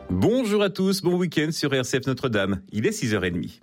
Bonjour à tous, bon week-end sur RCF Notre-Dame. Il est 6h30.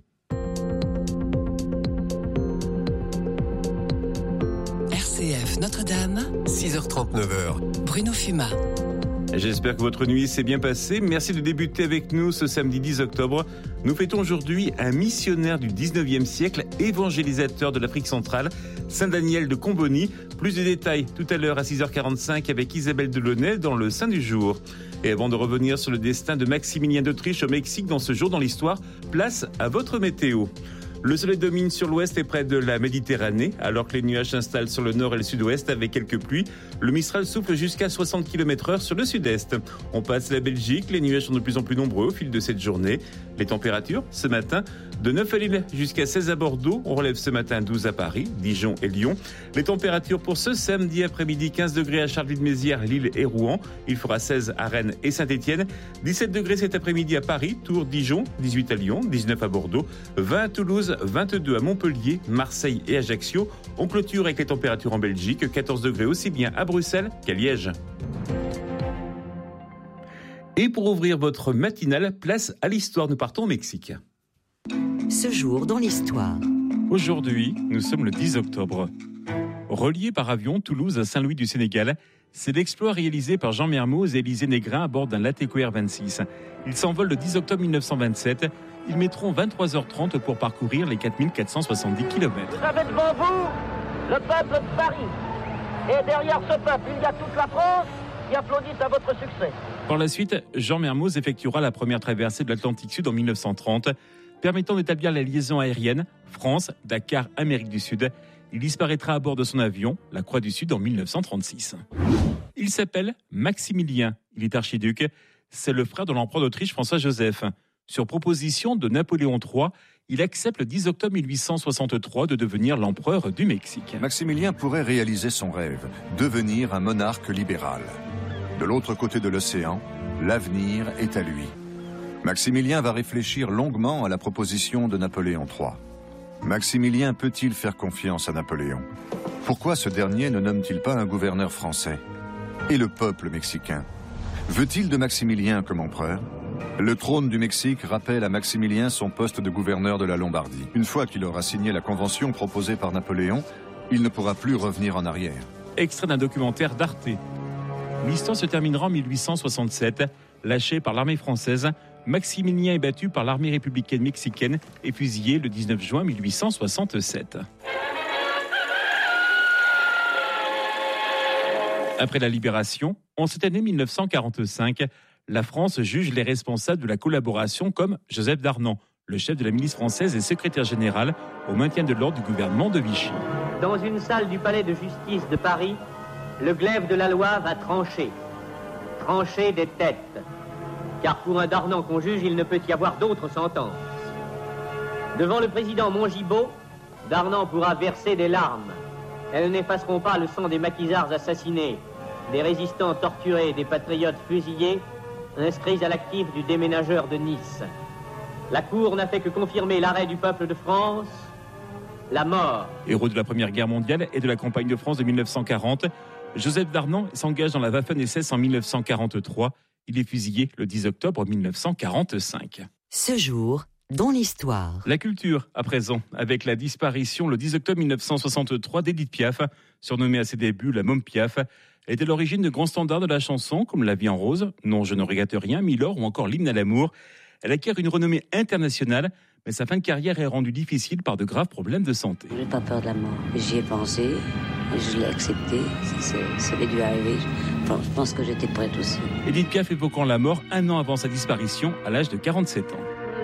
RCF Notre-Dame, 6h39. Bruno Fumat. J'espère que votre nuit s'est bien passée. Merci de débuter avec nous ce samedi 10 octobre. Nous fêtons aujourd'hui un missionnaire du 19e siècle, évangélisateur de l'Afrique centrale, Saint Daniel de Comboni. Plus de détails tout à l'heure à 6h45 avec Isabelle Delaunay dans le Saint du jour. Et avant de revenir sur le destin de Maximilien d'Autriche au Mexique dans ce jour dans l'histoire, place à votre météo. Le soleil domine sur l'ouest et près de la Méditerranée, alors que les nuages s'installent sur le nord et le sud-ouest avec quelques pluies. Le Mistral souffle jusqu'à 60 km/h sur le sud-est. On passe la Belgique, les nuages sont de plus en plus nombreux au fil de cette journée. Les températures, ce matin, de 9 à Lille jusqu'à 16 à Bordeaux. On relève ce matin 12 à Paris, Dijon et Lyon. Les températures pour ce samedi après-midi, 15 degrés à Charleville-Mézières, Lille et Rouen. Il fera 16 à Rennes et Saint-Étienne. 17 degrés cet après-midi à Paris, Tours, Dijon, 18 à Lyon, 19 à Bordeaux, 20 à Toulouse, 22 à Montpellier, Marseille et Ajaccio. On clôture avec les températures en Belgique, 14 degrés aussi bien à Bruxelles qu'à Liège. Et pour ouvrir votre matinale, place à l'histoire. Nous partons au Mexique. Ce jour dans l'histoire. Aujourd'hui, nous sommes le 10 octobre. Relié par avion Toulouse à Saint-Louis du Sénégal, c'est l'exploit réalisé par Jean Mermoz et Élisée Négrin à bord d'un Latéco Air-26. Ils s'envolent le 10 octobre 1927. Ils mettront 23h30 pour parcourir les 4470 km. Vous avez devant vous le peuple de Paris. Et derrière ce peuple, il y a toute la France qui applaudit à votre succès. Par la suite, Jean Mermoz effectuera la première traversée de l'Atlantique Sud en 1930, permettant d'établir la liaison aérienne France, Dakar, Amérique du Sud. Il disparaîtra à bord de son avion, la Croix du Sud, en 1936. Il s'appelle Maximilien. Il est archiduc. C'est le frère de l'empereur d'Autriche François-Joseph. Sur proposition de Napoléon III, il accepte le 10 octobre 1863 de devenir l'empereur du Mexique. Maximilien pourrait réaliser son rêve, devenir un monarque libéral. De l'autre côté de l'océan, l'avenir est à lui. Maximilien va réfléchir longuement à la proposition de Napoléon III. Maximilien peut-il faire confiance à Napoléon? Pourquoi ce dernier ne nomme-t-il pas un gouverneur français? Et le peuple mexicain? Veut-il de Maximilien comme empereur? Le trône du Mexique rappelle à Maximilien son poste de gouverneur de la Lombardie. Une fois qu'il aura signé la convention proposée par Napoléon, il ne pourra plus revenir en arrière. Extrait d'un documentaire d'Arte. L'histoire se terminera en 1867. Lâché par l'armée française, Maximilien est battu par l'armée républicaine mexicaine et fusillé le 19 juin 1867. Après la libération, en cette année 1945, la France juge les responsables de la collaboration comme Joseph Darnan, le chef de la milice française et secrétaire général au maintien de l'ordre du gouvernement de Vichy. Dans une salle du palais de justice de Paris, le glaive de la loi va trancher. Trancher des têtes. Car pour un Darnan qu'on juge, il ne peut y avoir d'autre sentence. Devant le président Mongibaud, Darnan pourra verser des larmes. Elles n'effaceront pas le sang des maquisards assassinés, des résistants torturés, des patriotes fusillés, inscrits à l'actif du déménageur de Nice. La Cour n'a fait que confirmer l'arrêt du peuple de France, la mort. Héros de la Première Guerre mondiale et de la campagne de France de 1940, Joseph Darnan s'engage dans la Waffen-SS en 1943. Il est fusillé le 10 octobre 1945. Ce jour dans l'histoire. La culture, à présent, avec la disparition le 10 octobre 1963 d'Édith Piaf, surnommée à ses débuts la Môme Piaf. Elle était l'origine de grands standards de la chanson, comme La vie en rose, Non, je ne regrette rien, Milord ou encore L'hymne à l'amour. Elle acquiert une renommée internationale, mais sa fin de carrière est rendue difficile par de graves problèmes de santé. J'ai pas peur de la mort. J'y ai pensé, je l'ai accepté, ça avait dû arriver. Enfin, je pense que j'étais prête aussi. Édith Piaf évoquant la mort un an avant sa disparition, à l'âge de 47 ans.